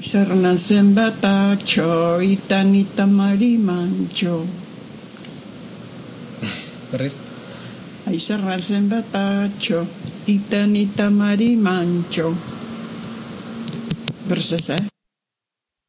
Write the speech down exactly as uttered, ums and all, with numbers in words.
Sarnan zenbatatxo, itan itamari mantxo. Berriz? Aizarran zenbatatxo, itan itamari mantxo. Berriz ez, eh?